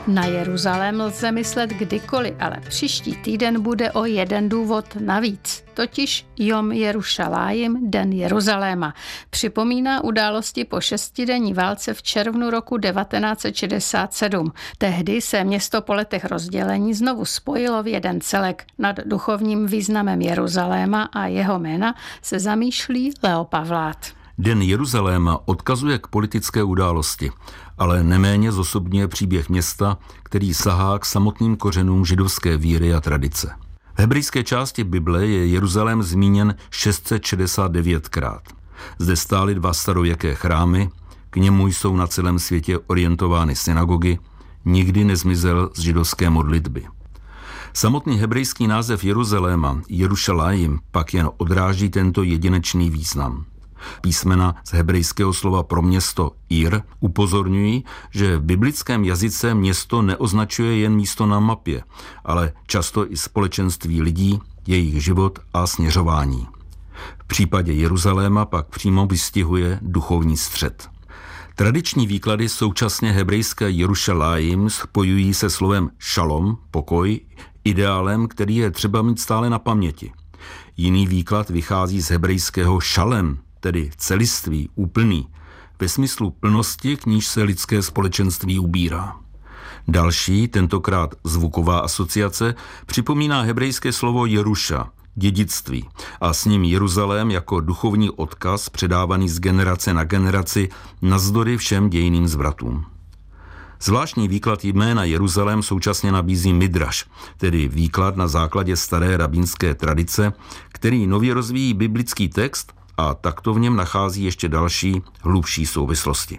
Na Jeruzalém lze myslet kdykoliv, ale příští týden bude o jeden důvod navíc, totiž Jom Jerušalájim, Den Jeruzaléma. Připomíná události po šestidenní válce v červnu roku 1967. Tehdy se město po letech rozdělení znovu spojilo v jeden celek. Nad duchovním významem Jeruzaléma a jeho jména se zamýšlí Leo Pavlát. Den Jeruzaléma odkazuje k politické události, ale neméně zosobňuje příběh města, který sahá k samotným kořenům židovské víry a tradice. V hebrejské části Bible je Jeruzalém zmíněn 669krát. Zde stály 2 starověké chrámy, k němu jsou na celém světě orientovány synagogy, nikdy nezmizel z židovské modlitby. Samotný hebrejský název Jeruzaléma, Jerušalájim, pak jen odráží tento jedinečný význam. Písmena z hebrejského slova pro město Ir upozorňují, že v biblickém jazyce město neoznačuje jen místo na mapě, ale často i společenství lidí, jejich život a směřování. V případě Jeruzaléma pak přímo vystihuje duchovní střed. Tradiční výklady současně hebrejské Jerušalájim spojují se slovem šalom, pokoj, ideálem, který je třeba mít stále na paměti. Jiný výklad vychází z hebrejského šalem, tedy celiství, úplný, ve smyslu plnosti, k níž se lidské společenství ubírá. Další, tentokrát zvuková asociace, připomíná hebrejské slovo Jeruša, dědictví, a s ním Jeruzalém jako duchovní odkaz předávaný z generace na generaci navzdory všem dějiným zvratům. Zvláštní výklad jména Jeruzalém současně nabízí Midraš, tedy výklad na základě staré rabínské tradice, který nově rozvíjí biblický text a takto v něm nachází ještě další, hlubší souvislosti.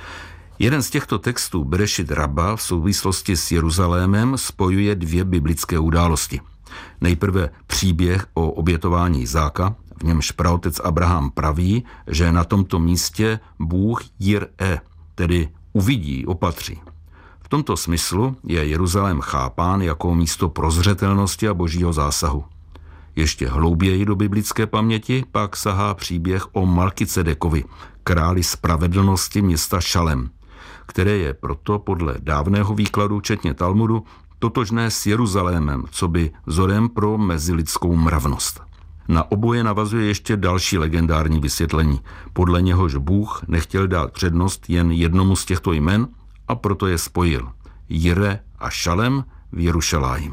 Jeden z těchto textů, Berešit Rabba, v souvislosti s Jeruzalémem spojuje 2 biblické události. Nejprve příběh o obětování Izáka, v němž praotec Abraham praví, že na tomto místě Bůh Jir'e, tedy uvidí, opatří. V tomto smyslu je Jeruzalém chápán jako místo prozřetelnosti a božího zásahu. Ještě hlouběji do biblické paměti pak sahá příběh o Malkicedekovi, králi spravedlnosti města Šalem, které je proto podle dávného výkladu, včetně Talmudu, totožné s Jeruzalémem, coby vzorem pro mezilidskou mravnost. Na oboje navazuje ještě další legendární vysvětlení, podle něhož Bůh nechtěl dát přednost jen jednomu z těchto jmen a proto je spojil. Jire a Šalem v Jerušalájim.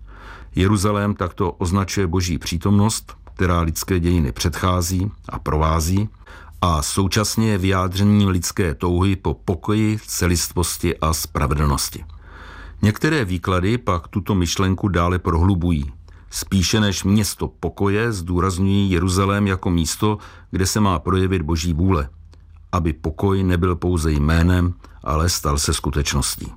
Jeruzalém takto označuje boží přítomnost, která lidské dějiny předchází a provází, a současně je vyjádřením lidské touhy po pokoji, celistvosti a spravedlnosti. Některé výklady pak tuto myšlenku dále prohlubují. Spíše než město pokoje zdůrazňují Jeruzalém jako místo, kde se má projevit boží vůle, aby pokoj nebyl pouze jménem, ale stal se skutečností.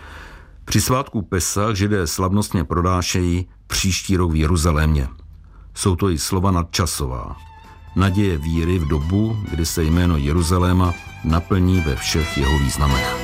Při svátku Pesach Židé slavnostně pronášejí příští rok v Jeruzalémě. Jsou to i slova nadčasová. Naděje víry v dobu, kdy se jméno Jeruzaléma naplní ve všech jeho významech.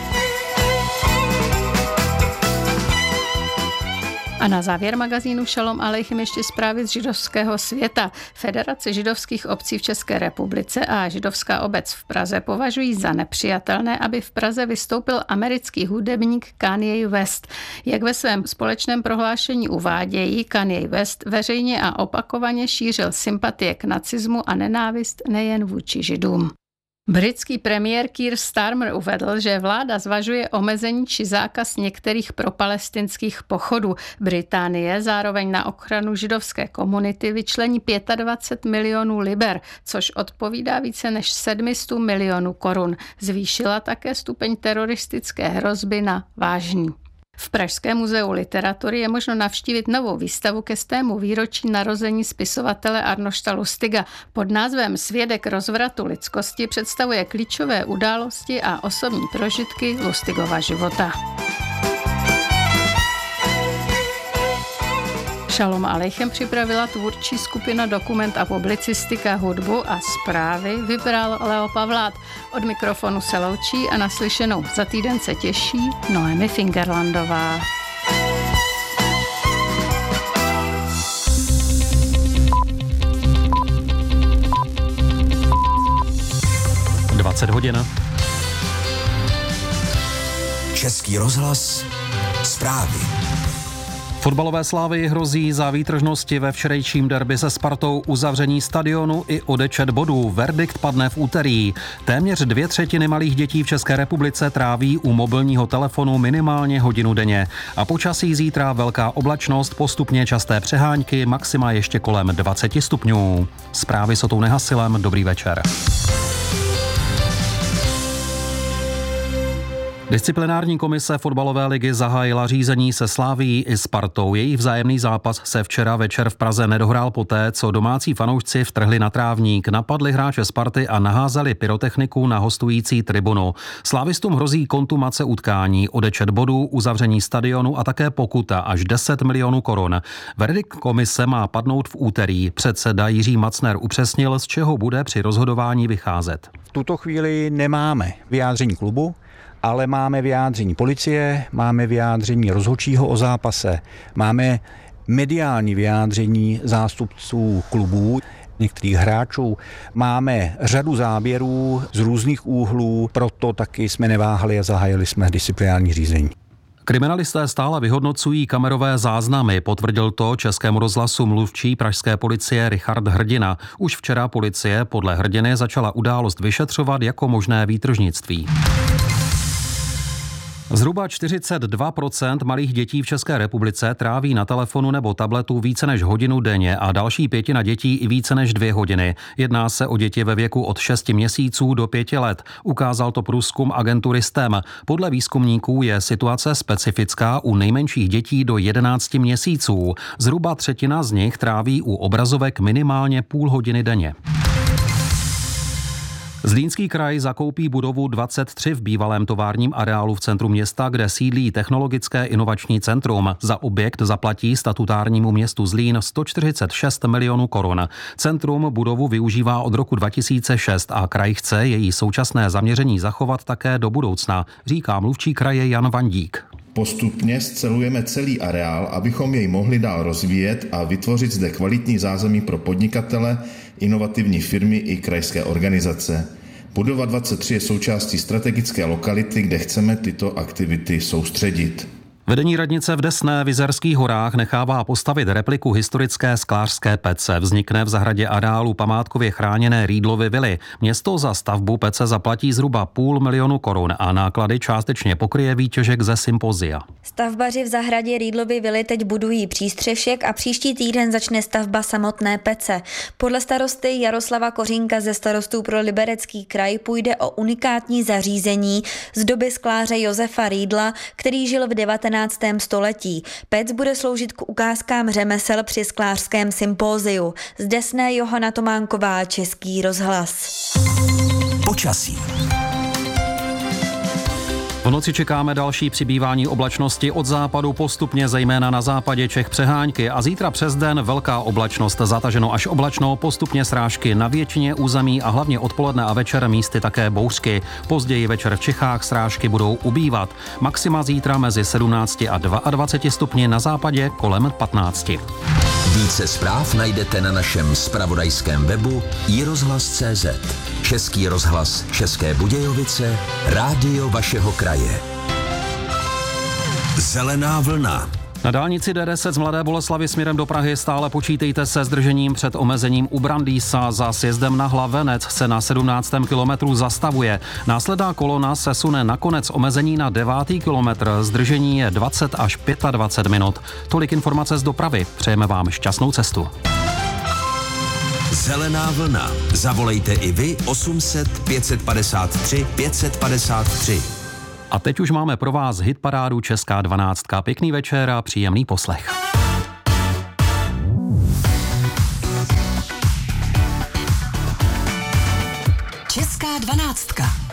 A na závěr magazínu Šalom Alejchim ještě zprávy z židovského světa. Federace židovských obcí v České republice a židovská obec v Praze považují za nepřijatelné, aby v Praze vystoupil americký hudebník Kanye West. Jak ve svém společném prohlášení uvádějí, Kanye West veřejně a opakovaně šířil sympatie k nacismu a nenávist nejen vůči židům. Britský premiér Keir Starmer uvedl, že vláda zvažuje omezení či zákaz některých propalestinských pochodů. Británie zároveň na ochranu židovské komunity vyčlení 25 milionů liber, což odpovídá více než 700 milionů korun. Zvýšila také stupeň teroristické hrozby na vážný. V Pražském muzeu literatury je možno navštívit novou výstavu ke 100. výročí narození spisovatele Arnošta Lustiga. Pod názvem Svědek rozvratu lidskosti představuje klíčové události a osobní prožitky Lustigova života. Šalom Alejchem připravila tvůrčí skupina Dokument a publicistika, hudbu a zprávy vybral Leo Pavlát. Od mikrofonu se loučí a naslyšenou za týden se těší Noemi Fingerlandová. (20 hodin). Český rozhlas zprávy. Fotbalové Slavii hrozí za výtržnosti ve včerejším derby se Spartou uzavření stadionu i odečet bodů. Verdikt padne v úterý. Téměř 2/3 malých dětí v České republice tráví u mobilního telefonu minimálně hodinu denně. A počasí zítra velká oblačnost, postupně časté přehánky, maxima ještě kolem 20 stupňů. Zprávy s Otou Nehasilem, dobrý večer. Disciplinární komise fotbalové ligy zahájila řízení se Slavií i Spartou. Jejich vzájemný zápas se včera večer v Praze nedohrál poté, co domácí fanoušci vtrhli na trávník, napadli hráče Sparty a naházeli pyrotechniku na hostující tribunu. Slávistům hrozí kontumace utkání, odečet bodů, uzavření stadionu a také pokuta až 10 milionů korun. Verdikt komise má padnout v úterý. Předseda Jiří Macner upřesnil, z čeho bude při rozhodování vycházet. V tuto chvíli nemáme vyjádření klubu, ale máme vyjádření policie, máme vyjádření rozhodčího o zápase, máme mediální vyjádření zástupců klubů, některých hráčů, máme řadu záběrů z různých úhlů, proto taky jsme neváhali a zahájili jsme disciplinární řízení. Kriminalisté stále vyhodnocují kamerové záznamy, potvrdil to Českému rozhlasu mluvčí pražské policie Richard Hrdina. Už včera policie podle Hrdiny začala událost vyšetřovat jako možné výtržnictví. Zhruba 42% malých dětí v České republice tráví na telefonu nebo tabletu více než hodinu denně a další pětina dětí i více než 2 hodiny. Jedná se o děti ve věku od 6 měsíců do 5 let. Ukázal to průzkum agentury STEM. Podle výzkumníků je situace specifická u nejmenších dětí do 11 měsíců. Zhruba 1/3 z nich tráví u obrazovek minimálně půl hodiny denně. Zlínský kraj zakoupí budovu 23 v bývalém továrním areálu v centru města, kde sídlí Technologické inovační centrum. Za objekt zaplatí statutárnímu městu Zlín 146 milionů korun. Centrum budovu využívá od roku 2006 a kraj chce její současné zaměření zachovat také do budoucna, říká mluvčí kraje Jan Vandík. Postupně scelujeme celý areál, abychom jej mohli dál rozvíjet a vytvořit zde kvalitní zázemí pro podnikatele, inovativní firmy i krajské organizace. Budova 23 je součástí strategické lokality, kde chceme tyto aktivity soustředit. Vedení radnice v Desné v Jizerských horách nechává postavit repliku historické sklářské pece. Vznikne v zahradě areálu památkově chráněné Rýdlovy vily. Město za stavbu pece zaplatí zhruba 500 000 korun a náklady částečně pokryje výtěžek ze sympozia. Stavbaři v zahradě Rýdlovy vily teď budují přístřešek a příští týden začne stavba samotné pece. Podle starosty Jaroslava Kořínka ze Starostů pro Liberecký kraj půjde o unikátní zařízení z doby skláře Josefa Rýdla, který žil v 19. století. Pec bude sloužit k ukázkám řemesel při sklářském sympóziu. Z Desné Johana Tománková, Český rozhlas. Počasí. V noci čekáme další přibývání oblačnosti od západu, postupně zejména na západě Čech přehánky a zítra přes den velká oblačnost, zataženo až oblačno, postupně srážky na většině území a hlavně odpoledne a večer místy také bouřky. Později večer v Čechách srážky budou ubývat. Maxima zítra mezi 17 a 22 stupni, na západě kolem 15. Více zpráv najdete na našem zpravodajském webu iRozhlas.cz. Český rozhlas České Budějovice, rádio vašeho kraje. Zelená vlna. Na dálnici D10 z Mladé Boleslavi směrem do Prahy stále počítejte se zdržením před omezením u Brandýsa. Za sjezdem na Hlavenec se na 17. kilometru zastavuje. Následná kolona se sune na konec omezení na 9. kilometr. Zdržení je 20 až 25 minut. Tolik informace z dopravy. Přejeme vám šťastnou cestu. Zelená vlna. Zavolejte i vy 800 553 553. A teď už máme pro vás hitparádu Česká 12. Pěkný večer a příjemný poslech. Česká 12.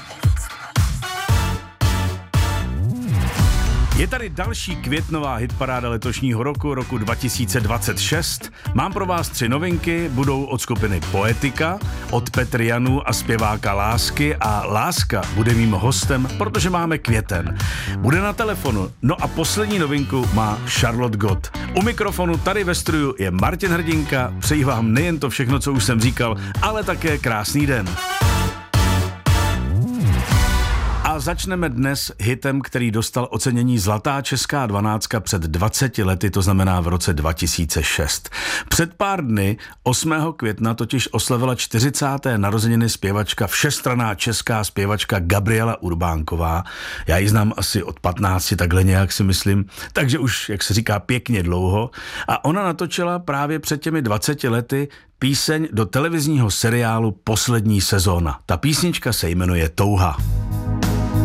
Je tady další květnová hitparáda letošního roku 2026. Mám pro vás 3 novinky, budou od skupiny Poetika, od Petry Janu a zpěváka Lásky a Láska bude mým hostem, protože máme květen. Bude na telefonu, no a poslední novinku má Charlotte Gott. U mikrofonu tady ve studiu je Martin Hrdinka, přeji vám nejen to všechno, co už jsem říkal, ale také krásný den. A a začneme dnes hitem, který dostal ocenění Zlatá česká 12 před 20 lety, to znamená v roce 2006. Před pár dny, 8. května, totiž oslavila 40. narozeniny zpěvačka, všestranná česká zpěvačka Gabriela Urbánková. Já ji znám asi od 15, takhle nějak si myslím, takže už, jak se říká, pěkně dlouho. A ona natočila právě před těmi 20 lety píseň do televizního seriálu Poslední sezóna. Ta písnička se jmenuje Touha.